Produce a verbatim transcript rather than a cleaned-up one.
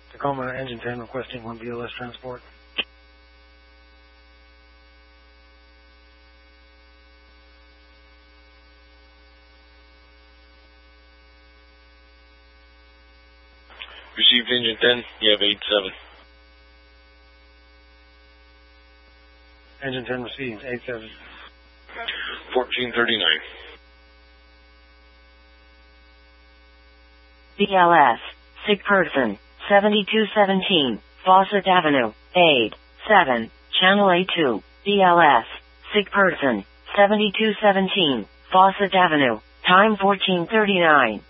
Tacoma Engine ten requesting one B L S transport. Received Engine ten, you have eight seven. Engine ten received, eight seven. fourteen thirty-nine. B L S, sick person, seventy-two seventeen, Fawcett Avenue, eight seven, Channel A two, B L S, sick person, seventy-two seventeen, Fawcett Avenue, time fourteen thirty-nine.